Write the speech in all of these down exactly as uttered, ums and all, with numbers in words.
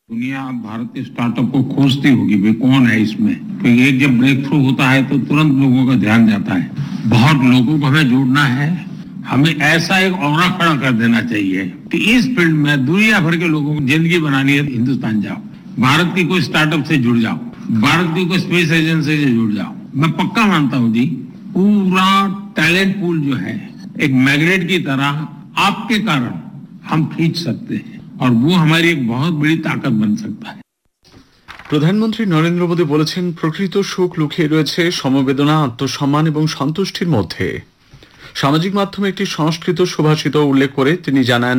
दुनिया भारतीय स्टार्टअप को खोजती होगी वे कौन है इसमें, क्योंकि एक जब ब्रेक थ्रू होता है तो तुरंत लोगों का ध्यान जाता है। बहुत लोगों को हमें जोड़ना है, हमें ऐसा एक ऑरा खड़ा कर देना चाहिए कि इस फील्ड में दुनिया भर के लोगों को जिंदगी बनानी है, हिंदुस्तान जाओ, भारत की कोई स्टार्टअप से जुड़ जाओ, भारत की कोई स्पेस एजेंसी से जुड़ जाओ। मैं पक्का मानता हूँ जी, पूरा टैलेंट पूल जो है एक मैग्नेट की तरह आपके कारण हम खींच सकते हैं और वो हमारी एक बहुत बड़ी ताकत बन सकता है। প্রধানমন্ত্রী নরেন্দ্র মোদী বলেছেন, প্রকৃত সুখ লুকিয়ে রয়েছে সমবেদনা, আত্মসম্মান এবং সন্তুষ্টির মধ্যে। সামাজিক মাধ্যমে একটি সংস্কৃত সুভাষিত উল্লেখ করে তিনি জানান,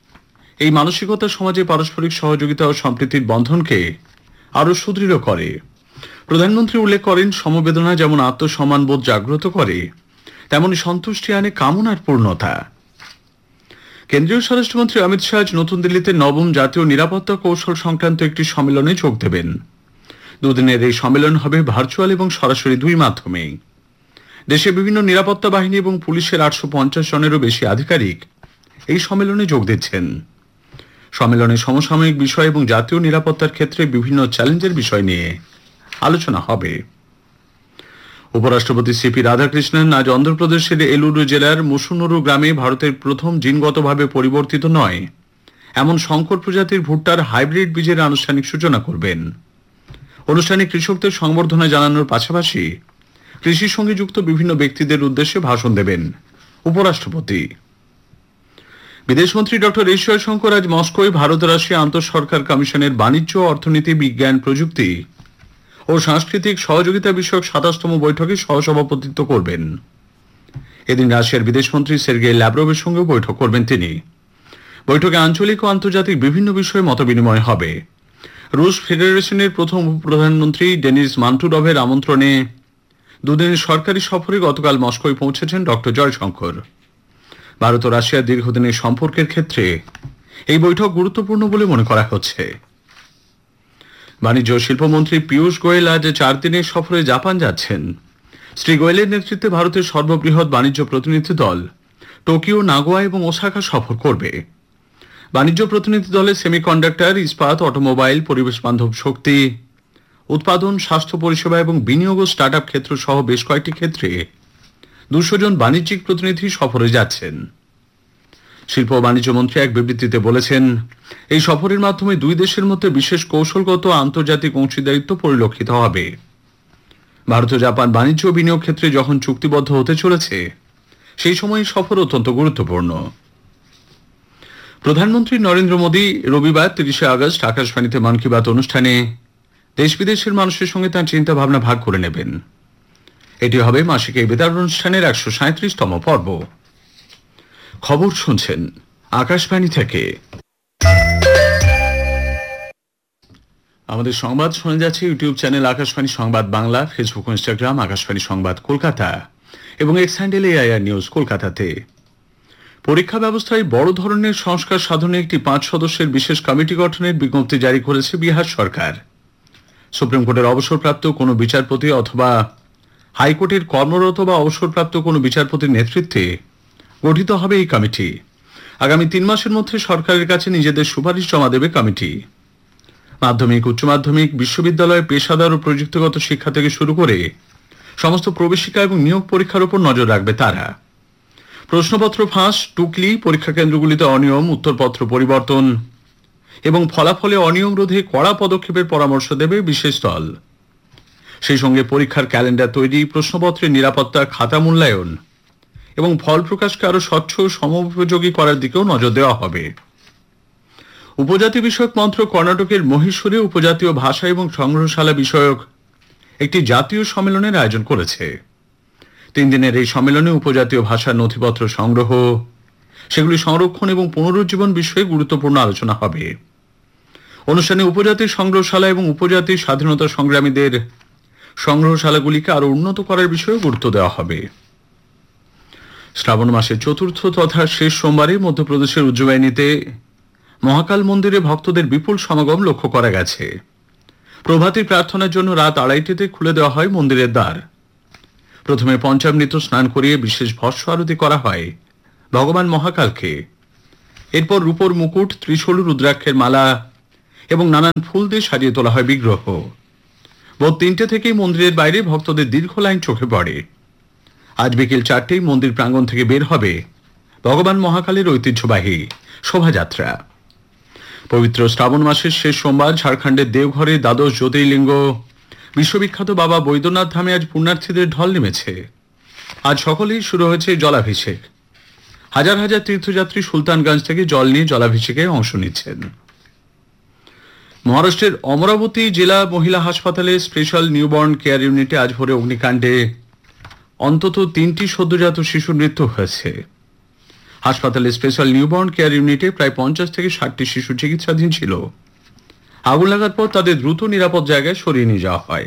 এই মানসিকতা সমাজে পারস্পরিক সহযোগিতা ও সম্প্রীতির বন্ধনকে আরো সুদৃঢ় করে। প্রধানমন্ত্রী উল্লেখ করেন, সমবেদনা যেমন আত্মসম্মান বোধ জাগ্রত করে, তেমনি সন্তুষ্টি আনে কামনার পূর্ণতা। কেন্দ্রীয় স্বরাষ্ট্রমন্ত্রী অমিত শাহ আজ নতুন দিল্লিতে নবম জাতীয় নিরাপত্তা কৌশল সংক্রান্ত একটি সম্মেলনে যোগ দেবেন। দুদিনের এই সম্মেলন হবে ভার্চুয়াল এবং সরাসরি দুই মাধ্যমে। দেশের বিভিন্ন নিরাপত্তা বাহিনী এবং পুলিশের আটশো পঞ্চাশ জনেরও বেশি আধিকারিক এই সম্মেলনে যোগ দিচ্ছেন। সম্মেলনে সমসাময়িক বিষয় এবং জাতীয় নিরাপত্তার ক্ষেত্রে বিভিন্ন চ্যালেঞ্জের বিষয় নিয়ে আলোচনা হবে। উপরাষ্ট্রপতি সিপি রাধাকৃষ্ণন আজ অন্ধ্রপ্রদেশের এলুরু জেলার মুসুনুরু গ্রামে ভারতের প্রথম জিনগতভাবে পরিবর্তিত নয় এমন সংকর প্রজাতির ভুট্টার হাইব্রিড বীজের আনুষ্ঠানিক সূচনা করবেন। অনুষ্ঠানে কৃষকদের সংবর্ধনা জানানোর পাশাপাশি কৃষির সঙ্গে যুক্ত বিভিন্ন ব্যক্তিদের উদ্দেশ্যে ভাষণ দেবেন উপরাষ্ট্রপতি। বিদেশমন্ত্রী ডক্টর এস জয়শঙ্কর আজ মস্কোয় ভারত রাশিয়া আন্তঃসরকার কমিশনের বাণিজ্য, অর্থনীতি, বিজ্ঞান, প্রযুক্তি ও সাংস্কৃতিক সহযোগিতা বিষয়ক সাতাশতম বৈঠকে সহসভাপতিত্ব করবেন। এদিন রাশিয়ার বিদেশমন্ত্রী সের্গেই ল্যাভরভের সঙ্গেও বৈঠক করবেন তিনি। বৈঠকে আঞ্চলিক ও আন্তর্জাতিক বিভিন্ন বিষয়ে মতবিনিময় হবে। রুশ ফেডারেশনের প্রথম উপপ্রধানমন্ত্রী ডেনিস মান্টুরভের আমন্ত্রণে দুদিনের সরকারি সফরে গতকাল মস্কোয় পৌঁছেছেন ডক্টর জয়শঙ্কর। ভারত ও রাশিয়ার দীর্ঘদিনের সম্পর্কের ক্ষেত্রে এই বৈঠক গুরুত্বপূর্ণ বলে মনে করা হচ্ছে। বাণিজ্য ও শিল্পমন্ত্রী পীয়ূষ গোয়েল আজ চার দিনের সফরে জাপান যাচ্ছেন। শ্রী গোয়েলের নেতৃত্বে ভারতের সর্ববৃহৎ বাণিজ্য প্রতিনিধি দল টোকিও, নাগোয়া এবং ওসাকা সফর করবে। বাণিজ্য প্রতিনিধি দলে সেমিকন্ডাক্টর, ইস্পাত, অটোমোবাইল, পরিবেশ বান্ধব শক্তি উৎপাদন, স্বাস্থ্য পরিষেবা এবং বিনিয়োগ ও স্টার্ট আপ ক্ষেত্র সহ বেশ কয়েকটি ক্ষেত্রে দুশো জন বাণিজ্যিক প্রতিনিধি সফরে যাচ্ছেন। শিল্প ও বাণিজ্য মন্ত্রী এক বিবৃতিতে বলেছেন, এই সফরের মাধ্যমে দুই দেশের মধ্যে বিশেষ কৌশলগত আন্তর্জাতিক অংশীদারিত্ব পরিলক্ষিত হবে। ভারত ও জাপান বাণিজ্য ও বিনিয়োগ ক্ষেত্রে যখন চুক্তিবদ্ধ হতে চলেছে, সেই সময় সফর অত্যন্ত গুরুত্বপূর্ণ। প্রধানমন্ত্রী নরেন্দ্র মোদী রবিবার তিরিশে আগস্ট আকাশবাণীতে মন কি বাত অনুষ্ঠানে দেশ বিদেশের মানুষের সঙ্গে তাঁর চিন্তা ভাবনা ভাগ করে নেবেন। এটি হবে মাসিক এই বেতার অনুষ্ঠানের একশো সাঁত্রিশতম পর্ব। খবর শুনছেন আকাশবাণী থেকে। আমাদের সংবাদ শোনা যাচ্ছে ইউটিউব চ্যানেল আকাশবাণী সংবাদ বাংলা, ফেসবুক ও ইনস্টাগ্রাম আকাশবাণী সংবাদ কলকাতা এবং এক্স হ্যান্ডেল এআইআর নিউজ কলকাতাতে। পরীক্ষা ব্যবস্থায় বড় ধরনের সংস্কার সাধনে একটি পাঁচ সদস্যের বিশেষ কমিটি গঠনের বিজ্ঞপ্তি জারি করেছে বিহার সরকার। সুপ্রিম কোর্টের অবসরপ্রাপ্ত কোনো বিচারপতি অথবা হাইকোর্টের কর্মরত বা অবসরপ্রাপ্ত কোনো বিচারপতির নেতৃত্বে গঠিত হবে এই কমিটি। আগামী তিন মাসের মধ্যে সরকারের কাছে নিজেদের সুপারিশ জমা দেবে কমিটি। মাধ্যমিক, উচ্চ মাধ্যমিক, বিশ্ববিদ্যালয়, পেশাদার ও প্রযুক্তিগত শিক্ষা থেকে শুরু করে সমস্ত প্রবেশিকা এবং নিয়োগ পরীক্ষার উপর নজর রাখবে তারা। প্রশ্নপত্র ফাঁস, টুকলি, পরীক্ষা কেন্দ্রগুলিতে অনিয়ম, উত্তরপত্র পরিবর্তন এবং ফলাফলে অনিয়ম রোধে কড়া পদক্ষেপের পরামর্শ দেবে বিশেষ দল। সেই সঙ্গে পরীক্ষার ক্যালেন্ডার তৈরি, প্রশ্নপত্রের নিরাপত্তা, খাতা মূল্যায়ন এবং ফল প্রকাশকে আরো স্বচ্ছ ও সমোপযোগী করার দিকেও নজর দেওয়া হবে। উপজাতি বিষয়ক মন্ত্রক কর্ণাটকের মহীশূরে উপজাতীয় ভাষা এবং সংগ্রহশালা বিষয়ক একটি জাতীয় সম্মেলনের আয়োজন করেছে। তিন দিনের এই সম্মেলনে উপজাতীয় ভাষার নথিপত্র সংগ্রহ, সেগুলি সংরক্ষণ এবং পুনরুজ্জীবন বিষয়ে গুরুত্বপূর্ণ আলোচনা হবে। অনুষ্ঠানে উপজাতি সংগ্রহশালা এবং উপজাতি স্বাধীনতা সংগ্রামীদের সংগ্রহশালাগুলিকে আরো উন্নত করার বিষয়ে গুরুত্ব দেওয়া হবে। শ্রাবণ মাসের চতুর্থ তথা শেষ সোমবারে মধ্যপ্রদেশের উজ্জয়িনীতে মহাকাল মন্দিরে ভক্তদের বিপুল সমাগম লক্ষ্য করা গেছে। প্রভাতী প্রার্থনার জন্য রাত আড়াইটিতে খুলে দেওয়া হয় মন্দিরের দ্বার। প্রথমে পঞ্চামৃত স্নান করিয়ে বিশেষ ভস্য আরতি করা হয় ভগবান মহাকালকে। এরপর রূপোর মুকুট, ত্রিশূল, রুদ্রাক্ষের মালা এবং নানান ফুল দিয়ে সাজিয়ে তোলা হয় বিগ্রহ। ভোর তিনটে থেকেই মন্দিরের বাইরে ভক্তদের দীর্ঘ লাইন চোখে পড়ে। আজ বিকেল চারটেই মন্দির প্রাঙ্গণ থেকে বের হবে ভগবান মহাকালের ঐতিহ্যবাহী শোভাযাত্রা। পবিত্র শ্রাবণ মাসের শেষ সোমবার ঝাড়খণ্ডের দেওঘরে দ্বাদশ জ্যোতির্লিঙ্গ বিশ্ববিখ্যাত বাবা বৈদ্যনাথ ধামে আজ পুণ্যার্থীদের ঢল নেমেছে। আজ সকালেই শুরু হয়েছে জলাভিষেক। হাজার হাজার তীর্থযাত্রী সুলতানগঞ্জ থেকে জল নিয়ে জলাভিষেকে অংশ নিচ্ছেন। মহারাষ্ট্রের অমরাবতী জেলা মহিলা হাসপাতালে স্পেশাল নিউবর্ন কেয়ার ইউনিটে আজ ভোরে অগ্নিকাণ্ডে অন্তত তিনটি সদ্যজাত শিশুর মৃত্যু হয়েছে। হাসপাতালে স্পেশাল নিউবর্ন কেয়ার ইউনিটে প্রায় পঞ্চাশ থেকে ষাটটি শিশু চিকিৎসাধীন ছিল। আগুন লাগার পর তাদের দ্রুত নিরাপদ জায়গায় সরিয়ে নিয়ে যাওয়া হয়।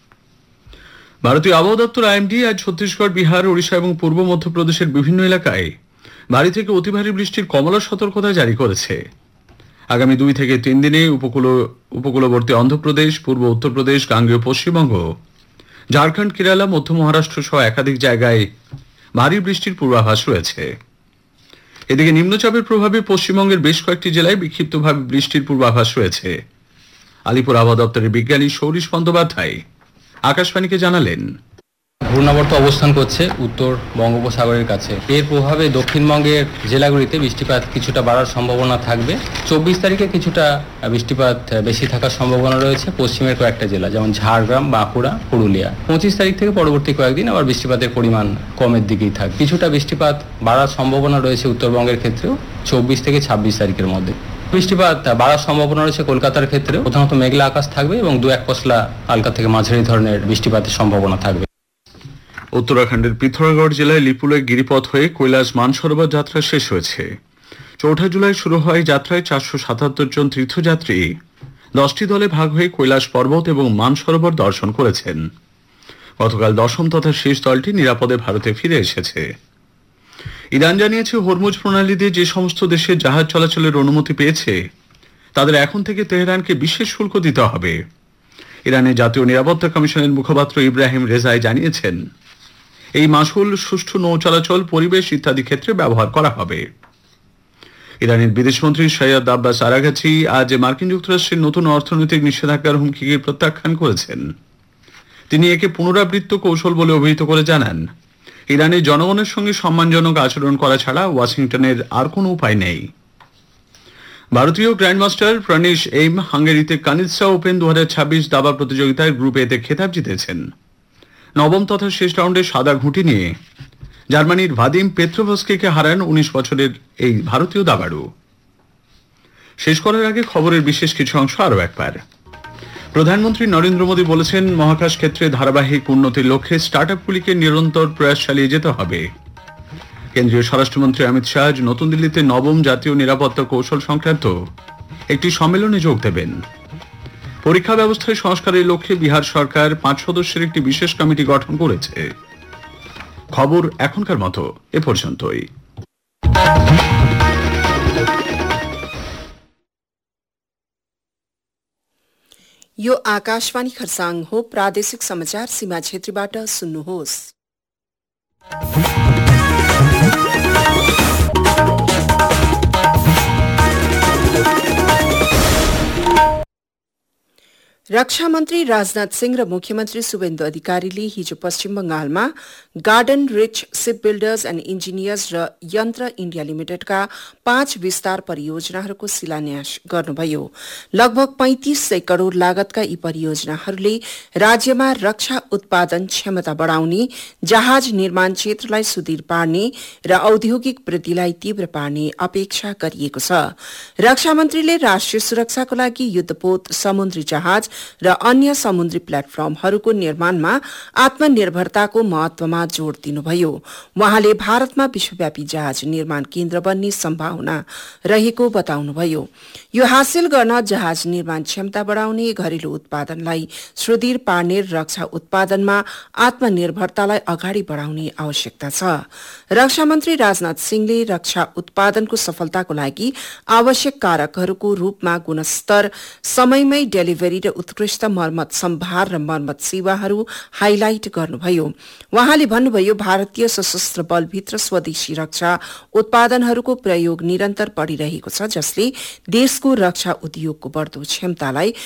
ভারতীয় আবহাওয়া দপ্তর আইএমডি আজ ছত্তিশগড়, বিহার, ওড়িশা এবং পূর্ব মধ্যপ্রদেশের বিভিন্ন এলাকায় ভারী থেকে অতি ভারী বৃষ্টির কমলা সতর্কতা জারি করেছে। আগামী দুই থেকে তিন দিনে উপকূল উপকূলবর্তী অন্ধ্রপ্রদেশ, পূর্ব উত্তরপ্রদেশ, গাঙ্গেয় পশ্চিমবঙ্গ, ঝাড়খণ্ড, কেরালা, মধ্য মহারাষ্ট্র সহ একাধিক জায়গায় ভারী বৃষ্টির পূর্বাভাস রয়েছে। এদিকে নিম্নচাপের প্রভাবে পশ্চিমবঙ্গের বেশ কয়েকটি জেলায় বিক্ষিপ্তভাবে বৃষ্টির পূর্বাভাস রয়েছে। আলিপুর আবহাওয়া দপ্তরের বিজ্ঞানী সৌরিশ বন্দ্যোপাধ্যায় আকাশবাণীকে জানালেন, ঘূর্ণাবর্ত অবস্থান করছে উত্তর বঙ্গোপসাগরের কাছে। এর প্রভাবে দক্ষিণবঙ্গের জেলাগুলিতে বৃষ্টিপাত কিছুটা বাড়ার সম্ভাবনা থাকবে। চব্বিশ তারিখে কিছুটা বৃষ্টিপাত বেশি থাকার সম্ভাবনা রয়েছে পশ্চিমের কয়েকটা জেলা, যেমন ঝাড়গ্রাম, বাঁকুড়া, পুরুলিয়া। পঁচিশ তারিখ থেকে পরবর্তী কয়েকদিন আবার বৃষ্টিপাতের পরিমাণ কমের দিকেই থাকবে। কিছুটা বৃষ্টিপাত বাড়ার সম্ভাবনা রয়েছে উত্তরবঙ্গের ক্ষেত্রেও চব্বিশ থেকে ছাব্বিশ তারিখের মধ্যে। বৃষ্টিপাত বাড়ার সম্ভাবনা রয়েছে কলকাতার ক্ষেত্রেও। প্রধানত মেঘলা আকাশ থাকবে এবং দু এক পশলা হালকা থেকে মাঝারি ধরনের বৃষ্টিপাতের সম্ভাবনা থাকবে। উত্তরাখণ্ডের পিথোরাগড় জেলায় লিপুলে গিরিপথ হয়ে কৈলাস মানসরোবর যাত্রা শেষ হয়েছে। চৌঠা জুলাই শুরু হয় যাত্রায় চারশো সাতাত্তর জন তীর্থযাত্রী দশটি দলে ভাগ হয়ে কৈলাস পর্বত এবং মানসরোবর দর্শন করেছেন। গতকাল দশম তথা শেষ দলটি নিরাপদে ভারতে ফিরে এসেছে। ইরান জানিয়েছে হরমুজ প্রণালী দিয়ে যে সমস্ত দেশে জাহাজ চলাচলের অনুমতি পেয়েছে তাদের এখন থেকে তেহরানকে বিশেষ শুল্ক দিতে হবে। ইরানের জাতীয় নিরাপত্তা কমিশনের মুখপাত্র ইব্রাহিম রেজাই জানিয়েছেন, এই মাসুল সুষ্ঠু নৌ চলাচল, পরিবেশ ইত্যাদি ক্ষেত্রে ব্যবহার করা হবে। ইরানের বিদেশমন্ত্রী সৈয়দ আব্বাস আরাগাচি আজ মার্কিন যুক্তরাষ্ট্রের নতুন অর্থনৈতিক নিষেধাজ্ঞার হুমকিকে প্রত্যাখ্যান করেছেন। তিনি একে পুনরাবৃত্ত কৌশল বলে অভিহিত করে জানান, ইরানের জনগণের সঙ্গে সম্মানজনক আচরণ করা ছাড়া ওয়াশিংটনের আর কোনো উপায় নেই। ভারতীয় গ্র্যান্ডমাস্টার প্রণীশ এইম হাঙ্গেরিতে কানিৎসা ওপেন দু হাজার ছাব্বিশ দাবা প্রতিযোগিতায় গ্রুপ এতে খেতাব জিতেছেন। নবম তথা শেষ রাউন্ডে সাদা ঘুঁটি নিয়ে জার্মানির ভাদিম পেত্রোভস্কিকে হারান উনিশ বছরের এই ভারতীয় দাবাড়ু। শেষ করার আগে খবরের বিশেষ কিছু অংশ আরও একবার। প্রধানমন্ত্রী নরেন্দ্র মোদী বলেছেন, মহাকাশ ক্ষেত্রে ধারাবাহিক উন্নতির লক্ষ্যে স্টার্ট আপগুলিকে নিরন্তর প্রয়াস চালিয়ে যেতে হবে। কেন্দ্রীয় স্বরাষ্ট্রমন্ত্রী অমিত শাহ আজ নতুন দিল্লিতে নবম জাতীয় নিরাপত্তা কৌশল সংক্রান্ত একটি সম্মেলনে যোগ দেবেন। পরীক্ষা ব্যবস্থায় সংস্কারের লক্ষ্যে বিহার সরকার পাঁচ সদস্যের একটি বিশেষ কমিটি গঠন করেছে। খবর এখনকার মতো এ পর্যন্তই। यो आकाशवाणी खरसाङ हो। प्रादेशिक समाचार सीमा क्षेत्रीबाट सुन्नुहोस्। रक्षा मन्त्री राजनाथ सिंह र मुख्यमन्त्री शुभेन्दु अधिकारीले हिजो पश्चिम बंगालमा garden rich ship builders and engineers र यन्त्र इण्डिया लिमिटेडका पाँच विस्तार परियोजनाहरूको शिलान्यास गर्नुभयो। लगभग पैंतिस सय करोड़ लागतका यी परियोजनाहरूले राज्यमा रक्षा उत्पादन क्षमता बढ़ाउने, जहाज निर्माण क्षेत्रलाई सुदृढ़ पार्ने र औद्योगिक वृद्धिलाई तीव्र पार्ने अपेक्षा गरिएको छ। रक्षा मन्त्रीले राष्ट्रिय सुरक्षाको लागि युद्धपोत, समुद्री जहाज र अन्य समुद्री प्लेटफर्महरूको निर्माणमा आत्मनिर्भरताको महत्वमा जोड़ दिनुभयो। उहाँले भारतमा विश्वव्यापी जहाज निर्माण केन्द्र बन्ने सम्भावना रहेको बताउनुभयो। यो हासिल गर्न जहाज निर्माण क्षमता बढ़ाउने, घरेलु उत्पादनलाई सुदृढ़ पार्ने, रक्षा उत्पादनमा आत्मनिर्भरतालाई अगाडि बढ़ाउने आवश्यकता छ। रक्षा मन्त्री राजनाथ सिंहले रक्षा उत्पादनको सफलताको लागि आवश्यक कारकहरूको रूपमा गुणस्तर, समयमै डेलिभरी र उत्कृष्ट मर्मत सम्भार र मर्मत सेवाहरू हाइलाइट गर्नुभयो। उहाँले भन्नुभयो भारतीय सशस्त्र बलभित्र स्वदेशी रक्षा उत्पादनहरूको प्रयोग निरन्तर बढ़िरहेको छ, जसले देशको रक्षा उद्योगको बढ़दो क्षमतालाई